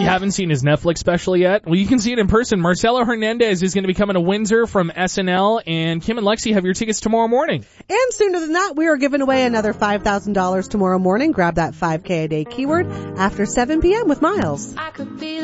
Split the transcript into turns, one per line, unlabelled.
you haven't seen his Netflix special yet, well, you can see it in person. Marcelo Hernandez is going to be coming to Windsor from SNL, and Kim and Lexi have your tickets tomorrow morning.
And sooner than that, we are giving away another $5,000 tomorrow morning. Grab that 5K a day keyword after 7 p.m. with Miles.
I could be